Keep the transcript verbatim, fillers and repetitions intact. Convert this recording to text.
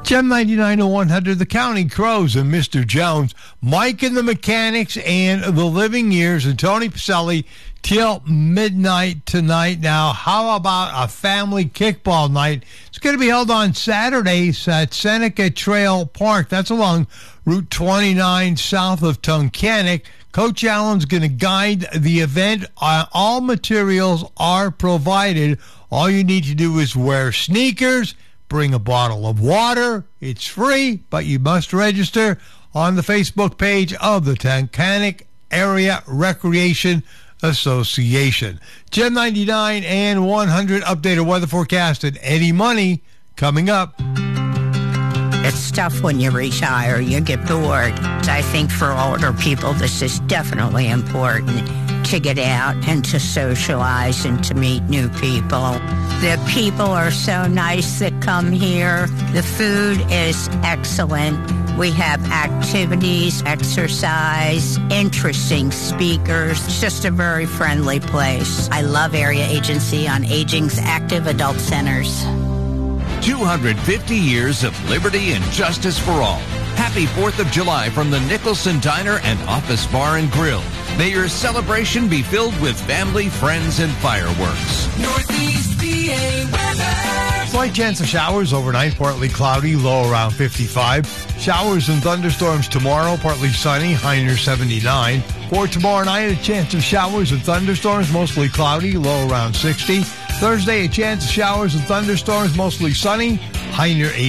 Gem ninety-nine to one hundred, the Counting Crows and Mister Jones, Mike and the Mechanics and the Living Years, and Tony Pacelli till midnight tonight. Now, how about a family kickball night? It's going to be held on Saturdays at Seneca Trail Park. That's along Route twenty-nine south of Tunkhannock. Coach Allen's going to guide the event. Uh, all materials are provided. All you need to do is wear sneakers, bring a bottle of water. It's free, but you must register on the Facebook page of the Tunkhannock Area Recreation Association. Gem ninety-nine and one hundred updated weather forecast and Eddie Money coming up. It's tough when you retire. You get bored. I think for older people, this is definitely important to get out and to socialize and to meet new people. The people are so nice that come here. The food is excellent. We have activities, exercise, interesting speakers. It's just a very friendly place. I love Area Agency on Aging's active adult centers. two hundred fifty years of liberty and justice for all. Happy fourth of July from the Nicholson Diner and Office Bar and Grill. May your celebration be filled with family, friends, and fireworks. Northeast P A weather. Slight chance of showers overnight, partly cloudy, low around fifty-five. Showers and thunderstorms tomorrow, partly sunny, high near seventy-nine. For tomorrow night, a chance of showers and thunderstorms, mostly cloudy, low around sixty. Thursday, a chance of showers and thunderstorms, mostly sunny, high near eighty.